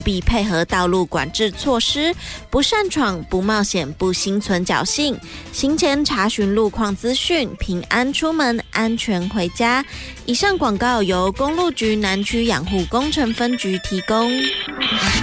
必配合道路管制措施，不擅闯、不冒险、不心存侥幸。行前查询路况资讯，平安出门，安全回家。以上广告由公路局南区养护工程分局提供。